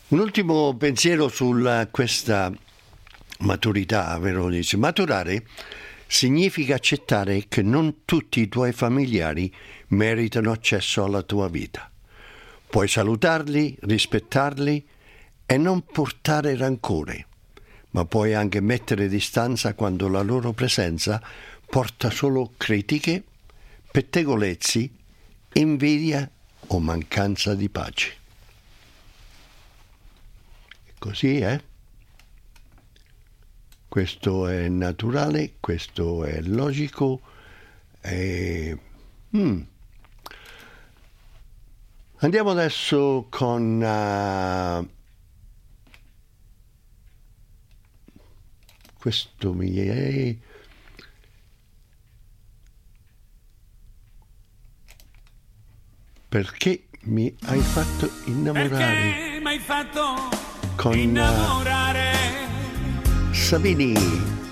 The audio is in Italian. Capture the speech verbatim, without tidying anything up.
Un ultimo pensiero su questa maturità, vero? Dice, maturare significa accettare che non tutti i tuoi familiari meritano accesso alla tua vita. Puoi salutarli, rispettarli e non portare rancore, ma puoi anche mettere distanza quando la loro presenza porta solo critiche, pettegolezzi, invidia o mancanza di pace. Così è. Questo è naturale, questo è logico. E... Hmm. Andiamo adesso con uh... questo mi è perché mi hai fatto innamorare. Perché mi hai fatto con innamorare. uh, Sabini.